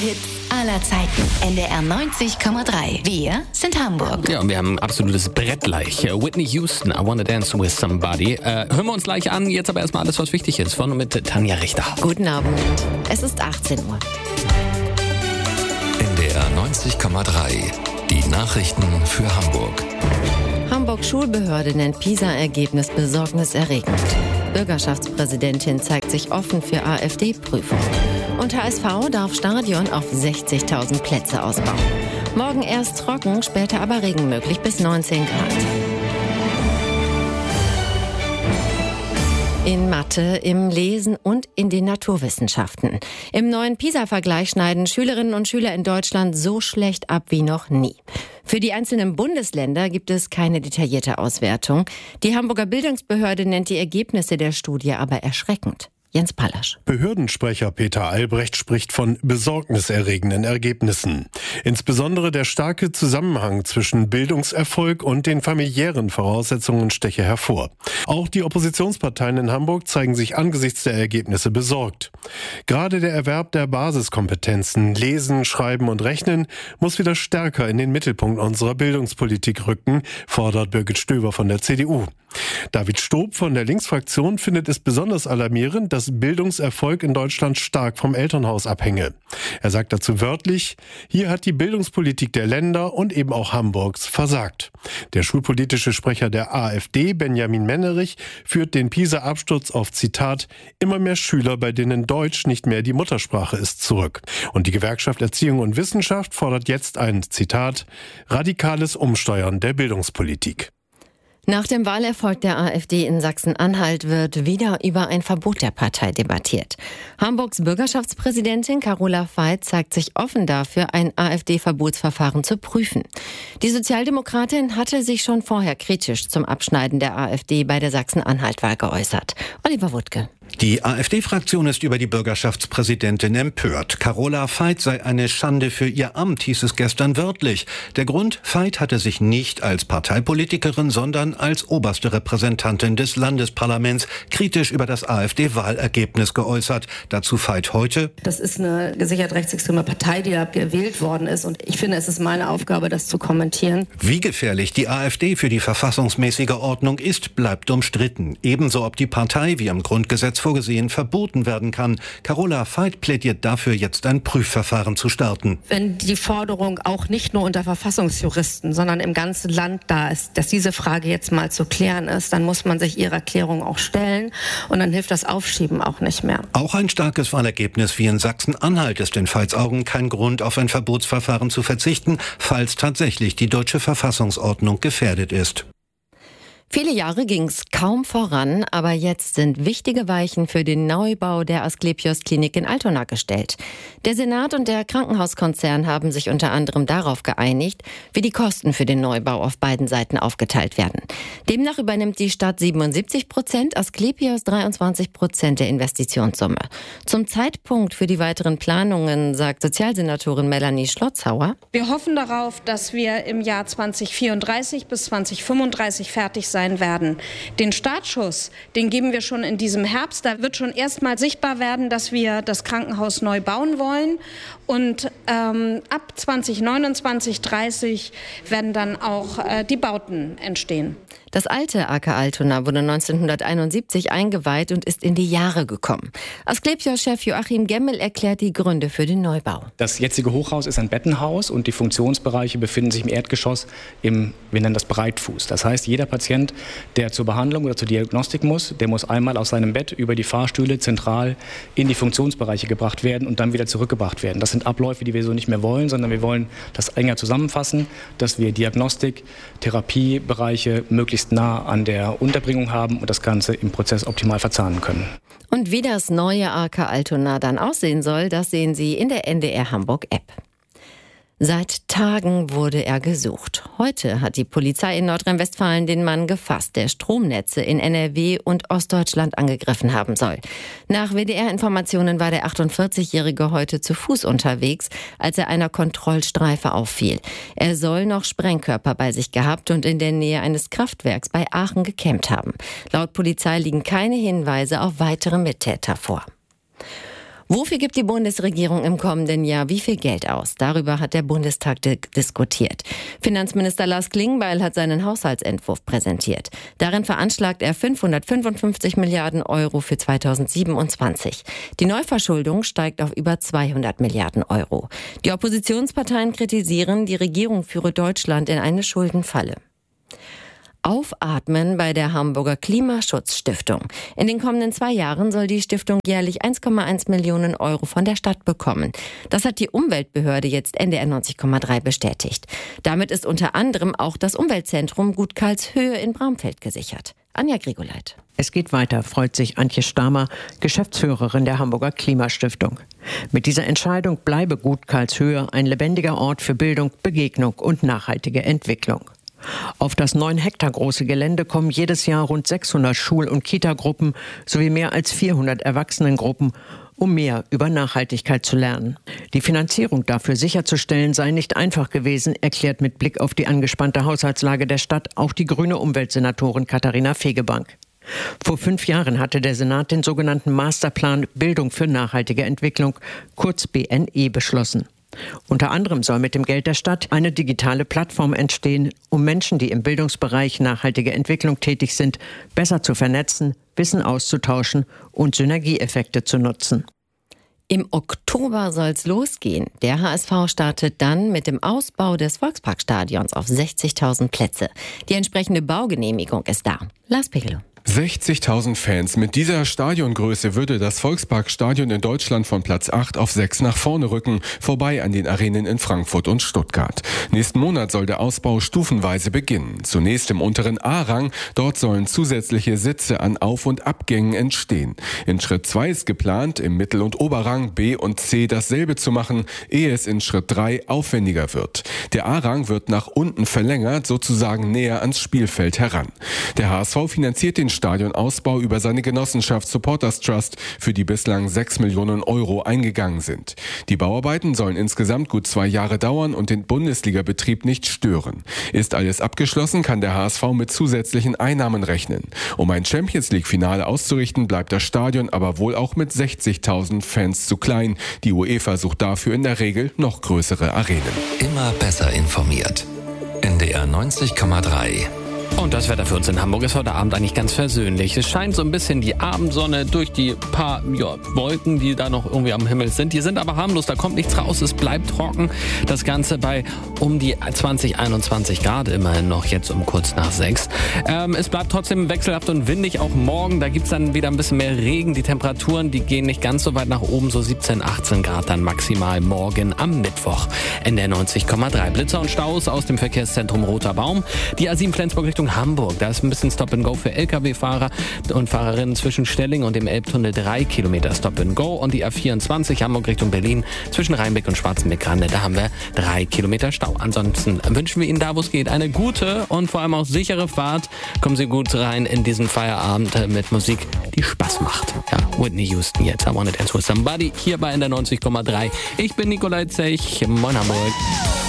Hits aller Zeiten. NDR 90,3. Wir sind Hamburg. Ja, und wir haben ein absolutes Brett gleich. Whitney Houston, I Wanna Dance With Somebody. Hören wir uns gleich an. Jetzt aber erstmal alles, was wichtig ist. Von und mit Tanja Richter. Guten Abend. Es ist 18 Uhr. NDR 90,3. Die Nachrichten für Hamburg. Hamburg Schulbehörde nennt PISA-Ergebnis besorgniserregend. Bürgerschaftspräsidentin zeigt sich offen für AfD-Prüfung. Und HSV darf Stadion auf 60.000 Plätze ausbauen. Morgen erst trocken, später aber Regen möglich bis 19 Grad. In Mathe, im Lesen und in den Naturwissenschaften. Im neuen PISA-Vergleich schneiden Schülerinnen und Schüler in Deutschland so schlecht ab wie noch nie. Für die einzelnen Bundesländer gibt es keine detaillierte Auswertung. Die Hamburger Bildungsbehörde nennt die Ergebnisse der Studie aber erschreckend. Jens Pallasch. Behördensprecher Peter Albrecht spricht von besorgniserregenden Ergebnissen. Insbesondere der starke Zusammenhang zwischen Bildungserfolg und den familiären Voraussetzungen steche hervor. Auch die Oppositionsparteien in Hamburg zeigen sich angesichts der Ergebnisse besorgt. Gerade der Erwerb der Basiskompetenzen, Lesen, Schreiben und Rechnen, muss wieder stärker in den Mittelpunkt unserer Bildungspolitik rücken, fordert Birgit Stöber von der CDU. David Stob von der Linksfraktion findet es besonders alarmierend, dass Bildungserfolg in Deutschland stark vom Elternhaus abhänge. Er sagt dazu wörtlich, hier hat die Bildungspolitik der Länder und eben auch Hamburgs versagt. Der schulpolitische Sprecher der AfD, Benjamin Mennerich, führt den PISA-Absturz auf, Zitat, immer mehr Schüler, bei denen Deutsch nicht mehr die Muttersprache ist, zurück. Und die Gewerkschaft Erziehung und Wissenschaft fordert jetzt ein, Zitat, radikales Umsteuern der Bildungspolitik. Nach dem Wahlerfolg der AfD in Sachsen-Anhalt wird wieder über ein Verbot der Partei debattiert. Hamburgs Bürgerschaftspräsidentin Carola Veit zeigt sich offen dafür, ein AfD-Verbotsverfahren zu prüfen. Die Sozialdemokratin hatte sich schon vorher kritisch zum Abschneiden der AfD bei der Sachsen-Anhalt-Wahl geäußert. Oliver Wuttke. Die AfD-Fraktion ist über die Bürgerschaftspräsidentin empört. Carola Veit sei eine Schande für ihr Amt, hieß es gestern wörtlich. Der Grund, Veit hatte sich nicht als Parteipolitikerin, sondern als oberste Repräsentantin des Landesparlaments kritisch über das AfD-Wahlergebnis geäußert. Dazu Veit heute: Das ist eine gesichert rechtsextreme Partei, die da gewählt worden ist. Und ich finde, es ist meine Aufgabe, das zu kommentieren. Wie gefährlich die AfD für die verfassungsmäßige Ordnung ist, bleibt umstritten. Ebenso, ob die Partei, wie im Grundgesetz vorgesehen, verboten werden kann. Carola Veit plädiert dafür, jetzt ein Prüfverfahren zu starten. Wenn die Forderung auch nicht nur unter Verfassungsjuristen, sondern im ganzen Land da ist, dass diese Frage jetzt mal zu klären ist, dann muss man sich ihrer Klärung auch stellen und dann hilft das Aufschieben auch nicht mehr. Auch ein starkes Wahlergebnis wie in Sachsen-Anhalt ist in Veits Augen kein Grund, auf ein Verbotsverfahren zu verzichten, falls tatsächlich die deutsche Verfassungsordnung gefährdet ist. Viele Jahre ging es kaum voran, aber jetzt sind wichtige Weichen für den Neubau der Asklepios-Klinik in Altona gestellt. Der Senat und der Krankenhauskonzern haben sich unter anderem darauf geeinigt, wie die Kosten für den Neubau auf beiden Seiten aufgeteilt werden. Demnach übernimmt die Stadt 77%, Asklepios 23% der Investitionssumme. Zum Zeitpunkt für die weiteren Planungen sagt Sozialsenatorin Melanie Schlotzhauer: Wir hoffen darauf, dass wir im Jahr 2034 bis 2035 fertig sein werden. Den Startschuss, den geben wir schon in diesem Herbst. Da wird schon erstmal sichtbar werden, dass wir das Krankenhaus neu bauen wollen. Und ab 2029, 30 werden dann auch die Bauten entstehen. Das alte AK Altona wurde 1971 eingeweiht und ist in die Jahre gekommen. Asklepios-Chef Joachim Gemmel erklärt die Gründe für den Neubau. Das jetzige Hochhaus ist ein Bettenhaus und die Funktionsbereiche befinden sich im Erdgeschoss wir nennen das Breitfuß. Das heißt, jeder Patient, der zur Behandlung oder zur Diagnostik muss, der muss einmal aus seinem Bett über die Fahrstühle zentral in die Funktionsbereiche gebracht werden und dann wieder zurückgebracht werden. Das sind Abläufe, die wir so nicht mehr wollen, sondern wir wollen das enger zusammenfassen, dass wir Diagnostik, Therapiebereiche möglichst nah an der Unterbringung haben und das Ganze im Prozess optimal verzahnen können. Und wie das neue AK Altona dann aussehen soll, das sehen Sie in der NDR Hamburg App. Seit Tagen wurde er gesucht. Heute hat die Polizei in Nordrhein-Westfalen den Mann gefasst, der Stromnetze in NRW und Ostdeutschland angegriffen haben soll. Nach WDR-Informationen war der 48-Jährige heute zu Fuß unterwegs, als er einer Kontrollstreife auffiel. Er soll noch Sprengkörper bei sich gehabt und in der Nähe eines Kraftwerks bei Aachen gecampt haben. Laut Polizei liegen keine Hinweise auf weitere Mittäter vor. Wofür gibt die Bundesregierung im kommenden Jahr wie viel Geld aus? Darüber hat der Bundestag diskutiert. Finanzminister Lars Klingbeil hat seinen Haushaltsentwurf präsentiert. Darin veranschlagt er 555 Milliarden Euro für 2027. Die Neuverschuldung steigt auf über 200 Milliarden Euro. Die Oppositionsparteien kritisieren, die Regierung führe Deutschland in eine Schuldenfalle. Aufatmen bei der Hamburger Klimaschutzstiftung. In den kommenden 2 Jahren soll die Stiftung jährlich 1,1 Millionen Euro von der Stadt bekommen. Das hat die Umweltbehörde jetzt NDR 90,3 bestätigt. Damit ist unter anderem auch das Umweltzentrum Gut Karlshöhe in Bramfeld gesichert. Anja Grigoleit. Es geht weiter, freut sich Antje Stamer, Geschäftsführerin der Hamburger Klimastiftung. Mit dieser Entscheidung bleibe Gut Karlshöhe ein lebendiger Ort für Bildung, Begegnung und nachhaltige Entwicklung. Auf das 9 Hektar große Gelände kommen jedes Jahr rund 600 Schul- und Kitagruppen sowie mehr als 400 Erwachsenengruppen, um mehr über Nachhaltigkeit zu lernen. Die Finanzierung dafür sicherzustellen sei nicht einfach gewesen, erklärt mit Blick auf die angespannte Haushaltslage der Stadt auch die grüne Umweltsenatorin Katharina Fegebank. Vor 5 Jahren hatte der Senat den sogenannten Masterplan Bildung für nachhaltige Entwicklung, kurz BNE, beschlossen. Unter anderem soll mit dem Geld der Stadt eine digitale Plattform entstehen, um Menschen, die im Bildungsbereich nachhaltige Entwicklung tätig sind, besser zu vernetzen, Wissen auszutauschen und Synergieeffekte zu nutzen. Im Oktober soll es losgehen. Der HSV startet dann mit dem Ausbau des Volksparkstadions auf 60.000 Plätze. Die entsprechende Baugenehmigung ist da. Lars Pichel. 60.000 Fans. Mit dieser Stadiongröße würde das Volksparkstadion in Deutschland von Platz 8 auf 6 nach vorne rücken, vorbei an den Arenen in Frankfurt und Stuttgart. Nächsten Monat soll der Ausbau stufenweise beginnen. Zunächst im unteren A-Rang. Dort sollen zusätzliche Sitze an Auf- und Abgängen entstehen. In Schritt 2 ist geplant, im Mittel- und Oberrang B und C dasselbe zu machen, ehe es in Schritt 3 aufwendiger wird. Der A-Rang wird nach unten verlängert, sozusagen näher ans Spielfeld heran. Der HSV finanziert den Stadionausbau über seine Genossenschaft Supporters Trust, für die bislang 6 Millionen Euro eingegangen sind. Die Bauarbeiten sollen insgesamt gut 2 Jahre dauern und den Bundesliga-Betrieb nicht stören. Ist alles abgeschlossen, kann der HSV mit zusätzlichen Einnahmen rechnen. Um ein Champions-League-Finale auszurichten, bleibt das Stadion aber wohl auch mit 60.000 Fans zu klein. Die UEFA sucht dafür in der Regel noch größere Arenen. Immer besser informiert. NDR 90,3. Und das Wetter für uns in Hamburg ist heute Abend eigentlich ganz versöhnlich. Es scheint so ein bisschen die Abendsonne durch die paar Wolken, die da noch irgendwie am Himmel sind. Die sind aber harmlos, da kommt nichts raus, es bleibt trocken. Das Ganze bei um die 20, 21 Grad immerhin noch, jetzt um kurz nach 6. Es bleibt trotzdem wechselhaft und windig, auch morgen. Da gibt es dann wieder ein bisschen mehr Regen. Die Temperaturen, die gehen nicht ganz so weit nach oben, so 17, 18 Grad dann maximal morgen am Mittwoch. NDR 90,3. Blitzer und Staus aus dem Verkehrszentrum Roter Baum. Die A7 Flensburg Richtung Hamburg. Da ist ein bisschen Stop-and-Go für Lkw-Fahrer und Fahrerinnen zwischen Stelling und dem Elbtunnel, 3 Kilometer Stop-and-Go. Und die A24 Hamburg Richtung Berlin zwischen Rheinbeck und Schwarzenbeck-Rande, da haben wir 3 Kilometer Stau. Ansonsten wünschen wir Ihnen da, wo es geht, eine gute und vor allem auch sichere Fahrt. Kommen Sie gut rein in diesen Feierabend mit Musik, die Spaß macht. Ja, Whitney Houston jetzt. I Wanna Dance With Somebody hier bei NDR 90,3. Ich bin Nikolai Zech. Moin Hamburg.